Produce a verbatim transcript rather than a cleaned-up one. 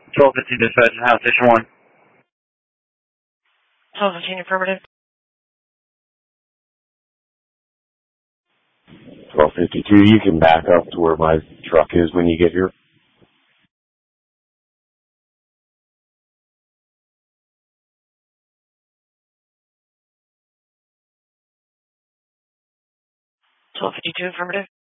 twelve fifteen dispatch, House Station one. twelve fifteen affirmative. twelve fifty-two, you can back up to where my truck is when you get here. twelve fifty-two affirmative.